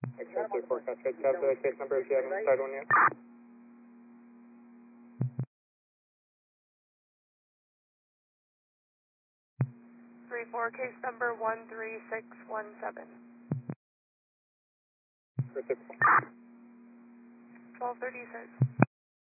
X-ray 34 Cascade, have the case number if you haven't started one yet. 3-4, case number 13617. 3-6. 1236.